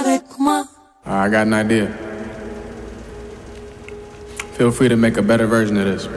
avec moi. I got an idea. Feel free to make a better version of this.